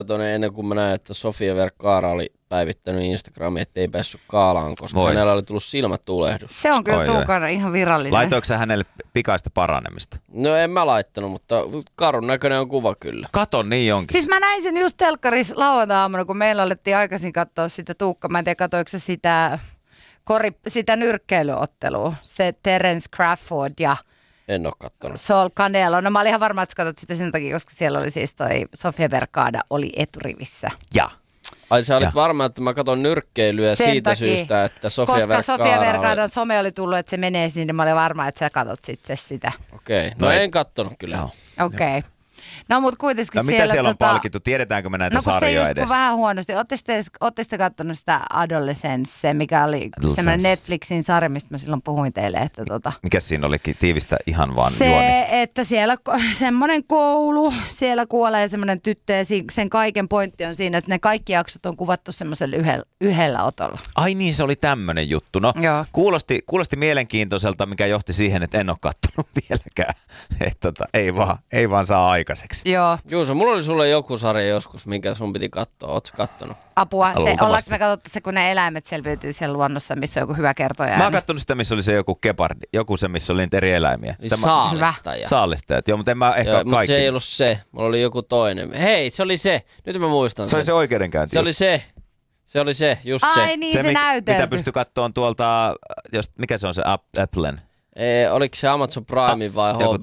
ennen kuin mä näin, että Sofia Vergara oli päivittänyt Instagramiin, ettei päässyt kaalaan, koska hänellä oli tullut silmätulehdus. Se on kyllä Tuukana ihan virallinen. Laitoiko sä hänelle pikaista paranemista? No en mä laittanut, mutta karun näköinen on kuva kyllä. Kato, niin onkin. Siis mä näin sen just telkkarissa lauantai-aamuna, kun meillä alettiin aikaisin katsoa sitä Tuukka. Mä en tiedä, katsoiko se sitä nyrkkeilyottelua. Se Terence Crawford ja En oo kattonut. Saul Canelo. No mä olin ihan varma, että sä katsot sitä sen takia, koska siellä oli siis toi Sofia Vergara oli eturivissä. Ja. Ai sä olit varma, että mä katon nyrkkeilyä Sen siitä takia, syystä, että Sofia koska Vergara Sofia Vergaran some oli tullut, että se menee sinne. Mä olin varma, että sä katot sitten sitä. Okei. No en kattonut kyllä. Okei. Okay. No mutta kuitenkin no, mitä siellä on palkittu? Tiedetäänkö me näitä sarjoja edes? No se vähän huonosti. Oletteko te kattonut sitä Adolescence, mikä oli semmoinen Netflixin sarja, mistä mä silloin puhuin teille. Että Mikäs siinä olikin? Tiivistä ihan vaan se, juoni. että siellä semmoinen koulu, siellä kuolee semmoinen tyttö ja sen kaiken pointti on siinä, että ne kaikki jaksot on kuvattu semmoisella yhdellä otolla. Ai niin, se oli tämmöinen juttu. No, kuulosti mielenkiintoiselta, mikä johti siihen, että en ole kattonut vieläkään. Ei vaan saa aikaiseksi. Joo. Juuso, mulla oli sulle joku sarja joskus, minkä sun piti katsoa. Ootko kattonut? Apua. Ollaanko me katsottu se, kun ne eläimet selviytyy siellä luonnossa, missä on joku hyvä kertoja? Mä oon kattonut sitä, missä oli se joku gepardi. Joku se, missä oli niitä eri eläimiä. Saalistaja. Saalistajat. Joo, mutta en mä ehkä kaikki. Mutta se ei ollut se. Mulla oli joku toinen. Hei, se oli se. Nyt mä muistan Se oli se oikeudenkäynti. Se oli se, just se. Ai niin, se näytelty. Mitä pystyi kattoon tuolta, mikä se on se Applen? Oliko se Amazon Prime vai HBO?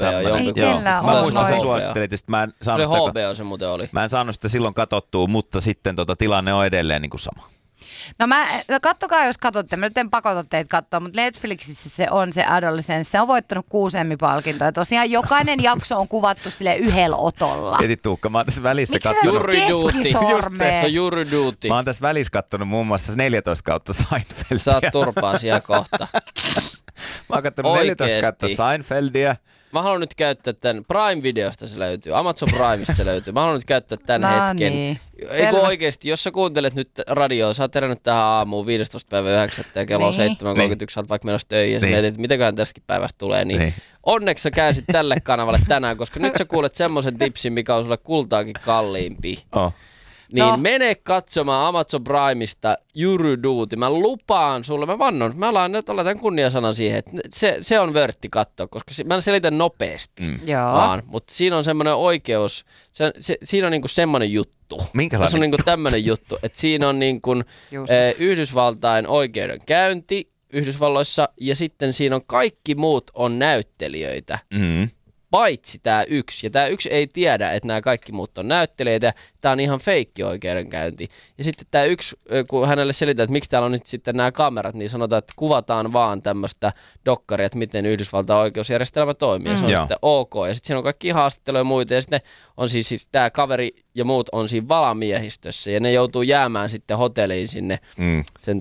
Mä muistan, sä suosittelit, että mä en saanut sitä. HBO se muuten oli. Mä en saanut sitä silloin katsottua, mutta sitten tilanne on edelleen niin kuin sama. No kattokaa, jos katsotte. Mä nyt en pakota teitä katsoa, mutta Netflixissä se on se Adolescence. Se on voittanut 6 Emmy-palkintoa. Tosiaan jokainen jakso on kuvattu sille yhdellä otolla. Eti Tuukka, mä oon tässä välissä kattonut. Keskisormeen? Se on Jury Duty. Mä oon tässä välissä kattonut muun muassa 14 kautta Seinfeldia. Saat turpaan siellä kohta. Mä oon kattonut 14 kautta Seinfeldia. Mä haluan nyt käyttää tämän Prime-videosta se löytyy, Amazon Primeista se löytyy. Mä haluan nyt käyttää tämän hetken. Niin. Eikö oikeesti, jos sä kuuntelet nyt radioa, sä oot herännyt tähän aamuun 15.9. ja kello on 7.31, oot vaikka menossa töihin ja mietit, että mitäköhän tästäkin päivästä tulee. Niin. Onneksi sä käänsit tälle kanavalle tänään, koska nyt sä kuulet semmoisen tipsin, mikä on sulle kultaakin kalliimpi. Niin mene katsomaan Amazon Primeista Jury Duty. Mä lupaan sulle, mä vannon, mä aletaan kunniasanan siihen, että se on vörtti katsoa, koska mä selitän nopeasti vaan. Mutta siinä on semmoinen oikeus, siinä on niinku semmoinen juttu. Minkälainen? Se on niinku tämmöinen juttu, että siinä on niinku Yhdysvaltain oikeudenkäynti Yhdysvalloissa ja sitten siinä on kaikki muut on näyttelijöitä. Mm-hmm. Paitsi tämä yksi. Ja tämä yksi ei tiedä, että nämä kaikki muut on näyttelijöitä. Tämä on ihan feikki oikeudenkäynti. Ja sitten tämä yksi, kun hänelle selitään, että miksi täällä on nyt sitten nämä kamerat, niin sanotaan, että kuvataan vaan tämmöistä dokkaria, että miten Yhdysvaltain oikeusjärjestelmä toimii. Ja se on sitten ok. Ja sitten siinä on kaikki haastatteluja ja muita. Ja sitten on siis tämä kaveri ja muut on siinä valamiehistössä. Ja ne joutuu jäämään sitten hotelliin sinne sen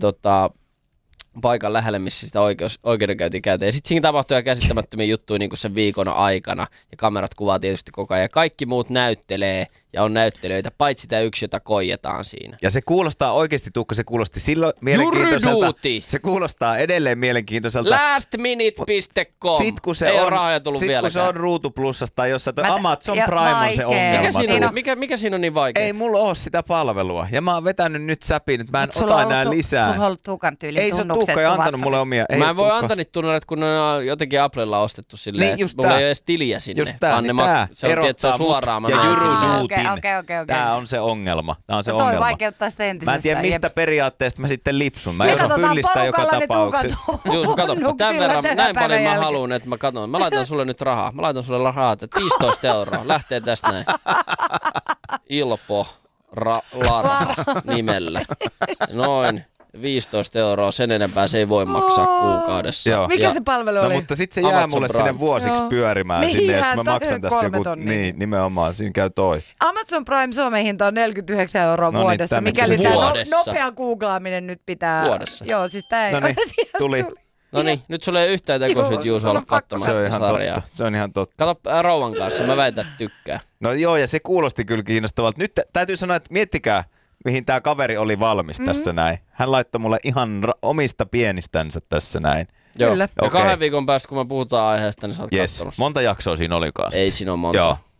paikan lähelle, missä sitä oikeudenkäyntiä käytetään. Ja sitten siinä tapahtuu käsittämättömiä juttuja niin kuin sen viikon aikana. Ja kamerat kuvaa tietysti koko ajan. Ja kaikki muut näyttelee ja on näyttelijöitä, paitsi sitä yksi, jota koijataan siinä. Ja se kuulostaa oikeasti, Tuukka, se kuulosti silloin mielenkiintoiselta. Jury-duty. Se kuulostaa edelleen mielenkiintoiselta. Lastminute.com. Ei ole rahoja tullut vieläkään. Kun se on Ruutu Plusasta tai jossain, Amazon Prime on se ongelma. Mikä siinä on niin vaikea? Ei mulla ole sitä palvelua. Ja mä oon vetänyt nyt säpiin, että mä en ota enää lisää. Sulla on ollut Tuukan tyylin ei tunnukset. Ei se Tuukka ei antanut mulle omia. Mä en voi antaa niitä tunnureita, kun ne on jotenkin Applella ostettu silleen, niin, että mulla ei ole edes tiliä sinne. Just tää, niin tää erottaa mut ja Jury Dutin. Tää on se ongelma. Toi vaikeuttaa sitä entisestä. Mä en tiedä, mistä periaatteesta mä sitten lipsun. Mä joudun pyllistää joka tapauksessa. Juuso, katoppa. Tämän verran, näin paljon mä haluun, että mä katon. Mä laitan sulle nyt rahaa. Mä laitan sulle rahaa, että 15 €. Lähtee tästä näin. Ilpo Larha nimellä. Noin. 15 €, sen enempää se ei voi maksaa kuukaudessa. Joo. Mikä se palvelu oli? No, mutta sitten se jää Amazon mulle sinne vuosiksi pyörimään sinne ja sitten mä maksan tästä joku, niin nimenomaan, siinä käy toi. Amazon Prime Suomen hinta on 49 € vuodessa, mikäli tämä nopea googlaaminen nyt pitää. Vuodessa. Joo, siis tää ei ole. Tuli. No niin, nyt sulla ei yhtään tekosyt Juuso olla katsomaan sitä sarjaa. Se on ihan totta. Kato rouvan kanssa, mä väitän, että tykkää. No joo, ja se kuulosti kyllä kiinnostavalta. Nyt täytyy sanoa, että miettikää, mihin tämä kaveri oli valmis tässä näin. Hän laittoi mulle ihan omista pienistänsä tässä näin. Joo, ja 2 viikon päästä, kun me puhutaan aiheesta, niin sä oot kattonut. Monta jaksoa siinä olikaan? Ei siinä ole monta. Joo.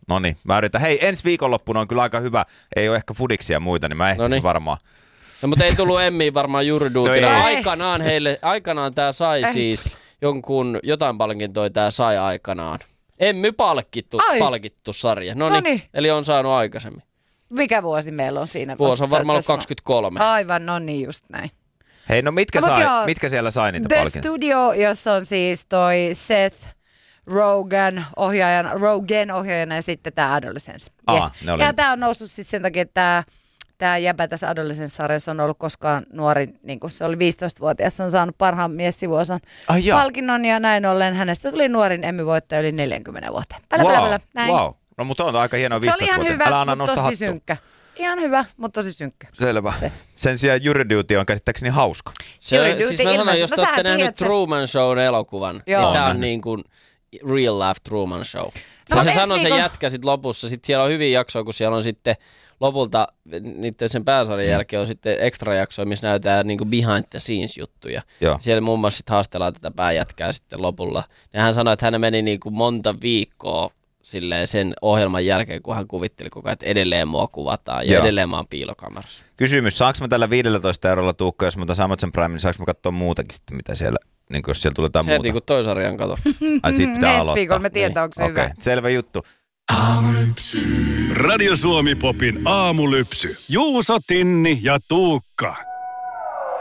Noniin, mä yritän. Hei, ensi viikonloppuna on kyllä aika hyvä. Ei ole ehkä fudiksia ja muita, niin mä ehtisin varmaan. No, mutta ei tullut Emmiin varmaan Juriduutilla. No Aikanaan tää sai siis jotain palkintoa tää sai aikanaan. Emmy palkittu sarja. Noniin, eli on saanut aikaisemmin. Mikä vuosi meillä on siinä? Vuosi on varmaan ollut 23. Aivan, no niin just näin. Hei, no mitkä siellä sai niitä The palkintoja? Studio, jossa on siis toi Seth Rogen ohjaajana ja sitten tämä Adolescence. Yes. Ja tämä on noussut siis sen takia, että tämä jäbä tässä Adolescence-sarjassa on ollut koskaan nuori, niin kuin se oli 15-vuotias, se on saanut parhaan miessivuosan palkinnon ja näin ollen hänestä tuli nuorin Emmy-voittaja yli 40 vuoteen. Wow. No mutta on aika hienoa 15 vuotta. Se oli ihan hyvä, mutta tosi synkkä. Ihan hyvä, mutta tosi synkkä. Selvä. Sen sijaan Jury Duty on käsittääkseni hauska. Siis mä sanon, jos te olette nähnyt Truman Shown elokuvan, niin tää on niin kuin real life Truman Show. Se sanoi se jätkä sit lopussa. Sitten siellä on hyviä jaksoja, kun siellä on sitten lopulta niiden sen pääsarjan jälkeen on sitten extra jaksoja, missä näytetään niin kuin behind the scenes juttuja. Joo. Siellä muun muassa sitten haastellaan tätä pääjätkää sitten lopulla. Ja hän sanoi, että hän meni niin kuin monta viikkoa silleen sen ohjelman jälkeen, kun hän kuvitteli koko ajan, että edelleen mua kuvataan ja edelleen mä oon piilokamerassa. Kysymys, saanko mä tällä 15 eurolla Tuukka, jos mä otan Amazon Prime, niin saanko mä katsoa muutakin sitten, mitä siellä, niin jos siellä tulee jotain muuta? Heti kun toi sarjan kato. Ai sit pitää aloittaa. Viikolla me tietää, onko se hyvä. Selvä juttu. Radio Suomi Popin aamulypsy. Juuso, Tinni ja Tuukka.